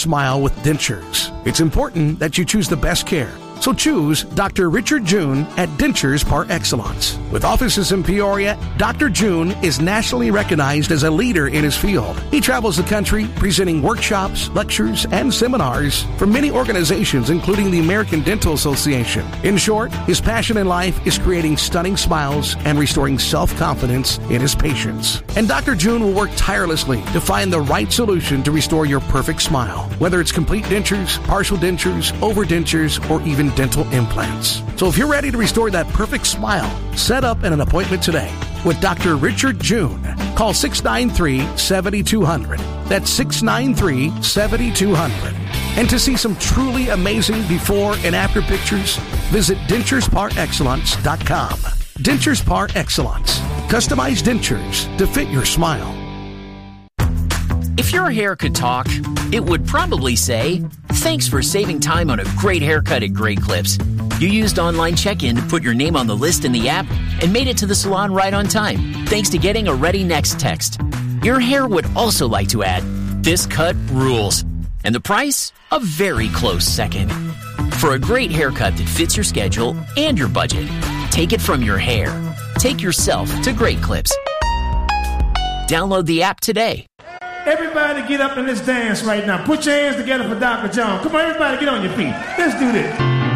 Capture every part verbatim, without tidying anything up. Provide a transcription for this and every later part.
smile with dentures. It's important that you choose the best care. So choose Doctor Richard June at Dentures Par Excellence. With offices in Peoria, Doctor June is nationally recognized as a leader in his field. He travels the country presenting workshops, lectures, and seminars for many organizations, including the American Dental Association. In short, his passion in life is creating stunning smiles and restoring self-confidence in his patients. And Doctor June will work tirelessly to find the right solution to restore your perfect smile, whether it's complete dentures, partial dentures, overdentures, or even dental implants. So if you're ready to restore that perfect smile, set up an appointment today with Doctor Richard June. Call six nine three, seven two zero zero. That's six nine three, seven two zero zero. And to see some truly amazing before and after pictures, visit dentures par excellence dot com. Dentures Par Excellence. Customized dentures to fit your smile. If your hair could talk, it would probably say, "Thanks for saving time on a great haircut at Great Clips. You used online check-in to put your name on the list in the app and made it to the salon right on time, thanks to getting a Ready Next text." Your hair would also like to add, "This cut rules." And the price? A very close second. For a great haircut that fits your schedule and your budget, take it from your hair. Take yourself to Great Clips. Download the app today. Everybody get up and let's dance right now. Put your hands together for Doctor John. Come on, everybody get on your feet. Let's do this.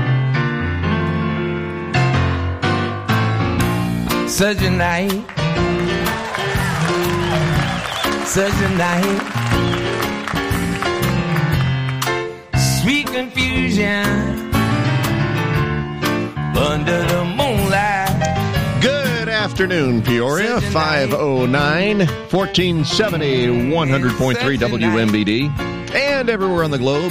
Such a night. Such a night. Sweet confusion under the moonlight. Good afternoon, Peoria. five oh nine, fourteen seventy, one hundred point three W M B D. And everywhere on the globe.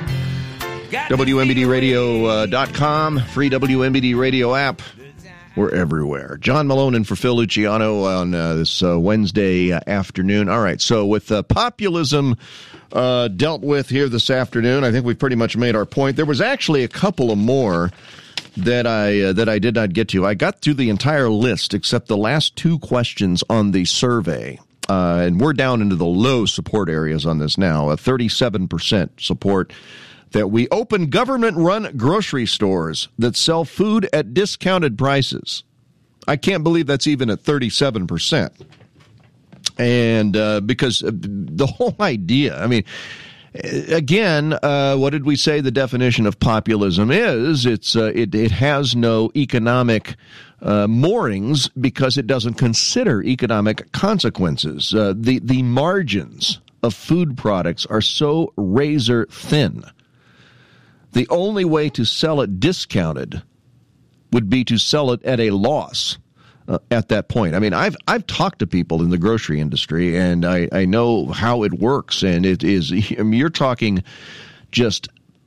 W M B D radio dot com, free W M B D radio app. We're everywhere. John Malone in for Phil Luciano on uh, this uh, Wednesday uh, afternoon. All right, so with uh, populism uh, dealt with here this afternoon, I think we've pretty much made our point. There was actually a couple of more that I uh, that I did not get to. I got through the entire list except the last two questions on the survey. Uh, and we're down into the low support areas on this now, a thirty-seven percent support that we open government-run grocery stores that sell food at discounted prices. I can't believe that's even at thirty-seven percent. And uh, because the whole idea, I mean, again, uh, what did we say the definition of populism is? It's uh, it, it has no economic uh, moorings because it doesn't consider economic consequences. Uh, the, the margins of food products are so razor thin. The only way to sell it discounted would be to sell it at a loss uh, at that point. I mean, I've I've talked to people in the grocery industry, and I, I know how it works. And it is, I mean, you're talking just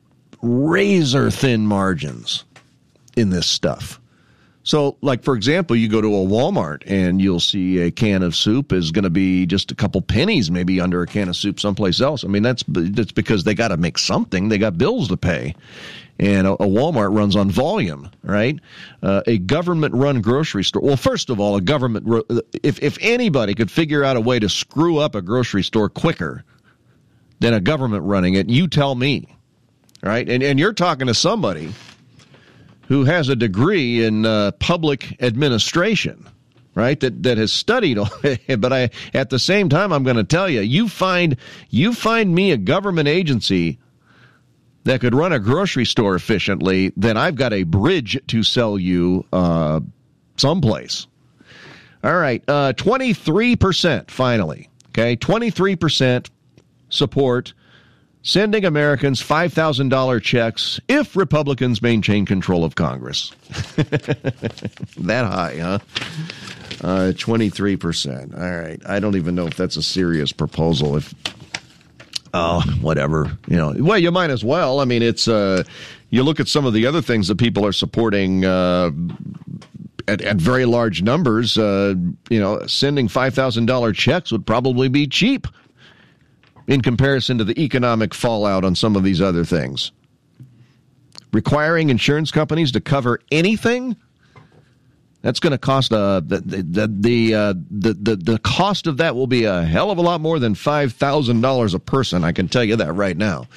razor thin margins in this stuff. So, like, for example, you go to a Walmart and you'll see a can of soup is going to be just a couple pennies maybe under a can of soup someplace else. I mean, that's that's because they got to make something. They got bills to pay. And a, a Walmart runs on volume, right? Uh, a government-run grocery store. Well, first of all, a government – if if anybody could figure out a way to screw up a grocery store quicker than a government running it, you tell me, right? And and you're talking to somebody – who has a degree in uh, public administration, right, that that has studied all it. But I, at the same time, I'm going to tell you, you find you find me a government agency that could run a grocery store efficiently, then I've got a bridge to sell you uh, someplace. All right, uh, twenty-three percent finally, okay, twenty-three percent support sending Americans five thousand dollars checks if Republicans maintain control of Congress. That high, huh? Uh, twenty-three percent. All right. I don't even know if that's a serious proposal. If, oh, whatever. You know, well, you might as well. I mean, it's, uh, you look at some of the other things that people are supporting, uh, At, at very large numbers, uh, you know, sending five thousand dollars checks would probably be cheap in comparison to the economic fallout on some of these other things. Requiring insurance companies to cover anything, that's going to cost uh, the the the, uh, the the the cost of that will be a hell of a lot more than five thousand dollars a person. I can tell you that right now.